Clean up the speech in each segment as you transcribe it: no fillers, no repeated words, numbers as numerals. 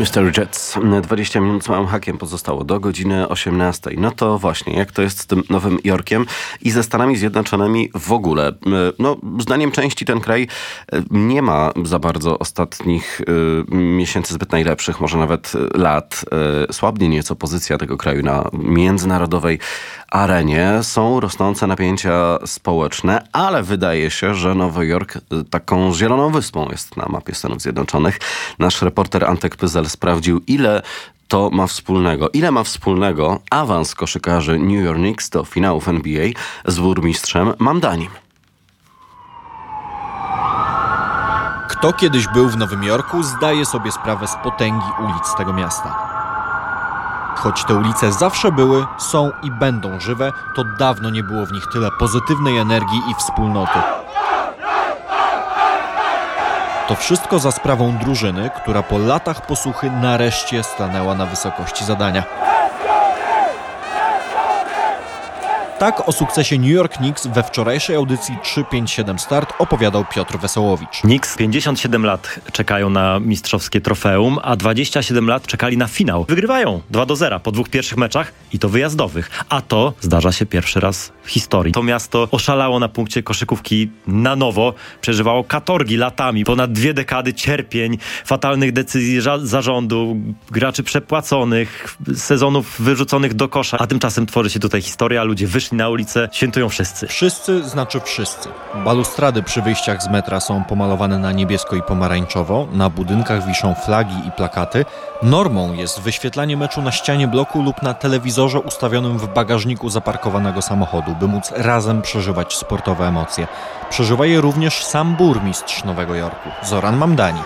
Mystery Jets. 20 minut z małym hakiem pozostało do godziny 18. No to właśnie, jak to jest z tym Nowym Jorkiem i ze Stanami Zjednoczonymi w ogóle? No, zdaniem części ten kraj nie ma za bardzo ostatnich miesięcy zbyt najlepszych, może nawet lat. Słabnie nieco pozycja tego kraju na międzynarodowej arenie. Są rosnące napięcia społeczne, ale wydaje się, że Nowy Jork taką zieloną wyspą jest na mapie Stanów Zjednoczonych. Nasz reporter Antek Pyzel sprawdził, ile ma wspólnego awans koszykarzy New York Knicks do finałów NBA z burmistrzem Mamdanim. Kto kiedyś był w Nowym Jorku, zdaje sobie sprawę z potęgi ulic tego miasta. Choć te ulice zawsze były, są i będą żywe, to dawno nie było w nich tyle pozytywnej energii i wspólnoty. To wszystko za sprawą drużyny, która po latach posuchy nareszcie stanęła na wysokości zadania. Tak o sukcesie New York Knicks we wczorajszej audycji 357 Start opowiadał Piotr Wesołowicz. Knicks 57 lat czekają na mistrzowskie trofeum, a 27 lat czekali na finał. Wygrywają 2-0 po dwóch pierwszych meczach i to wyjazdowych. A to zdarza się pierwszy raz w historii. To miasto oszalało na punkcie koszykówki na nowo. Przeżywało katorgi latami. Ponad 2 dekady cierpień, fatalnych decyzji zarządu, graczy przepłaconych, sezonów wyrzuconych do kosza. A tymczasem tworzy się tutaj historia. Ludzie wyszli na ulicę, świętują wszyscy. Wszyscy znaczy wszyscy. Balustrady przy wyjściach z metra są pomalowane na niebiesko i pomarańczowo, na budynkach wiszą flagi i plakaty. Normą jest wyświetlanie meczu na ścianie bloku lub na telewizorze ustawionym w bagażniku zaparkowanego samochodu, by móc razem przeżywać sportowe emocje. Przeżywa je również sam burmistrz Nowego Jorku, Zoran Mamdani.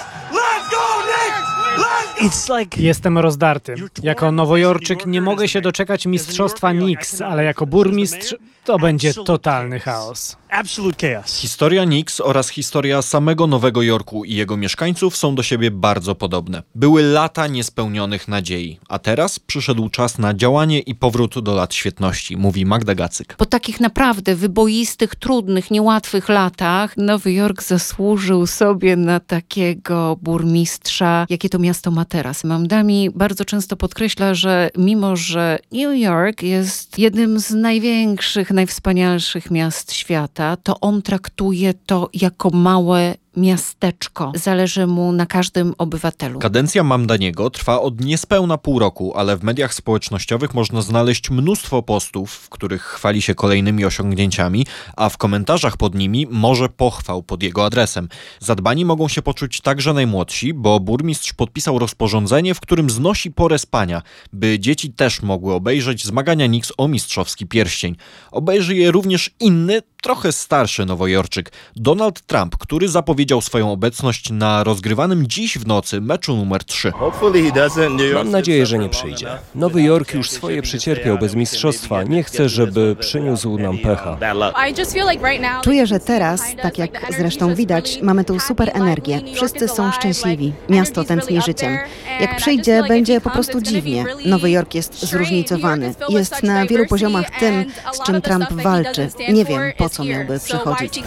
Jestem rozdarty. Jako nowojorczyk nie mogę się doczekać mistrzostwa Knicks, ale jako burmistrz to będzie totalny chaos. Historia Knicks oraz historia samego Nowego Jorku i jego mieszkańców są do siebie bardzo podobne. Były lata niespełnionych nadziei, a teraz przyszedł czas na działanie i powrót do lat świetności, mówi Magda Gacyk. Po takich naprawdę wyboistych, trudnych, niełatwych latach Nowy Jork zasłużył sobie na takiego burmistrza, jakie to miasto ma teraz. Mamdani bardzo często podkreśla, że mimo, że New York jest jednym z największych, najwspanialszych miast świata, to on traktuje to jako małe miasteczko. Zależy mu na każdym obywatelu. Kadencja Mamdaniego trwa od niespełna pół roku, ale w mediach społecznościowych można znaleźć mnóstwo postów, w których chwali się kolejnymi osiągnięciami, a w komentarzach pod nimi morze pochwał pod jego adresem. Zadbani mogą się poczuć także najmłodsi, bo burmistrz podpisał rozporządzenie, w którym znosi porę spania, by dzieci też mogły obejrzeć zmagania Knicks o mistrzowski pierścień. Obejrzy je również inny, trochę starszy nowojorczyk, Donald Trump, który zapowiedział swoją obecność na rozgrywanym dziś w nocy meczu numer 3. Mam nadzieję, że nie przyjdzie. Nowy Jork już swoje przecierpiał bez mistrzostwa. Nie chcę, żeby przyniósł nam pecha. Czuję, że teraz, tak jak zresztą widać, mamy tu super energię. Wszyscy są szczęśliwi. Miasto tętni życiem. Jak przyjdzie, będzie po prostu dziwnie. Nowy Jork jest zróżnicowany. Jest na wielu poziomach tym, z czym Trump walczy. Nie wiem, po co miałby przychodzić.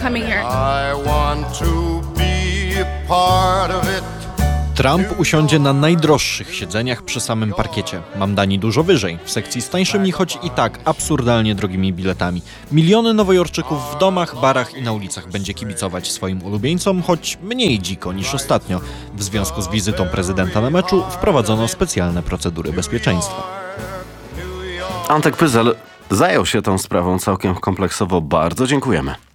Trump usiądzie na najdroższych siedzeniach przy samym parkiecie. Mamdani dużo wyżej, w sekcji z tańszymi, choć i tak absurdalnie drogimi biletami. Miliony nowojorczyków w domach, barach i na ulicach będzie kibicować swoim ulubieńcom, choć mniej dziko niż ostatnio. W związku z wizytą prezydenta na meczu wprowadzono specjalne procedury bezpieczeństwa. Antek Pyzel zajął się tą sprawą całkiem kompleksowo. Bardzo dziękujemy.